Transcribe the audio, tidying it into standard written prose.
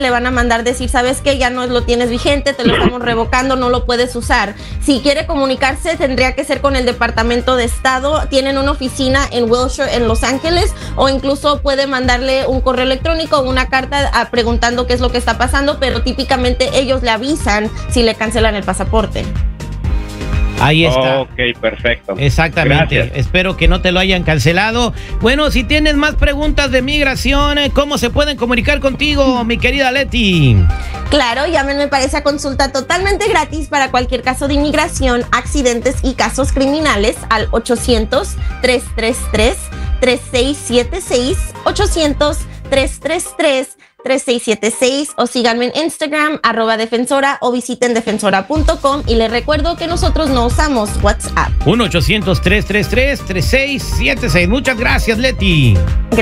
le van a mandar decir, ¿sabes qué? Ya no lo tienes vigente, te lo estamos revocando, no lo puedes usar. Si quiere comunicarse, tendría que ser con el Departamento de Estado. Tienen una oficina en Wilshire, en Los Ángeles, o incluso puede mandarle un correo electrónico o una carta preguntando qué es lo que está pasando, pero típicamente ellos le avisan si le cancelan el pasaporte. Ahí está. Ok, perfecto. Exactamente. Gracias. Espero que no te lo hayan cancelado. Bueno, si tienes más preguntas de migración, ¿cómo se pueden comunicar contigo, mi querida Leti? Claro, llámenme para esa consulta totalmente gratis para cualquier caso de inmigración, accidentes y casos criminales al 800-333-3676, 800-333-3676, o síganme en Instagram, @defensora, o visiten defensora.com, y les recuerdo que nosotros no usamos WhatsApp. 1-800-333-3676. Muchas gracias, Leti.